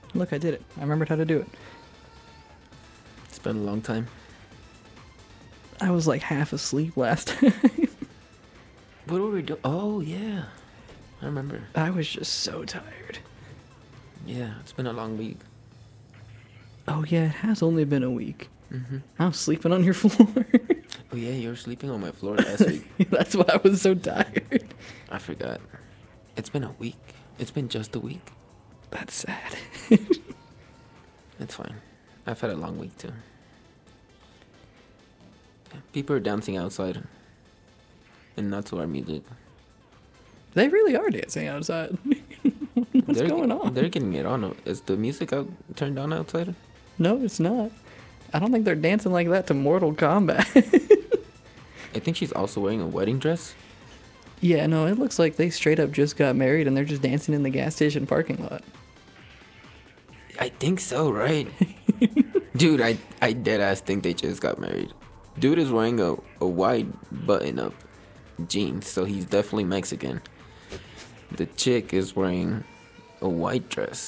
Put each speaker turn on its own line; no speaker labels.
Look, I did it. I remembered how to do it.
It's been a long time.
I was like half asleep last time.
What were we doing? Oh, yeah. I remember.
I was just so tired.
Yeah, it's been a long week.
Oh, yeah, it has only been a week.
Mm-hmm.
I was sleeping on your floor.
Oh, yeah, you were sleeping on my floor last week.
That's why I was so tired.
I forgot. It's been a week. It's been just a week.
That's sad.
It's fine. I've had a long week, too. Yeah, people are dancing outside. And not to our music.
They really are dancing outside. What's going on?
They're getting it on. Is the music out turned on outside?
No, it's not. I don't think they're dancing like that to Mortal Kombat.
I think she's also wearing a wedding dress.
Yeah, no, it looks like they straight up just got married and they're just dancing in the gas station parking lot.
I think so, right? Dude, I deadass think they just got married. Dude is wearing a wide button-up jeans, so he's definitely Mexican. The chick is wearing a white dress,